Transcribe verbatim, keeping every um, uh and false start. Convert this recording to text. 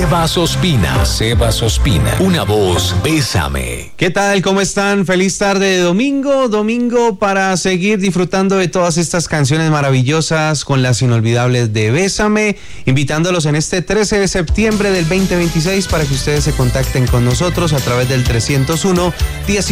Sebas Ospina, Sebas Ospina, una voz, Bésame. ¿Qué tal? ¿Cómo están? Feliz tarde de domingo, domingo para seguir disfrutando de todas estas canciones maravillosas con las inolvidables de Bésame, invitándolos en este trece de septiembre del veinte veintiséis para que ustedes se contacten con nosotros a través del trescientos uno diez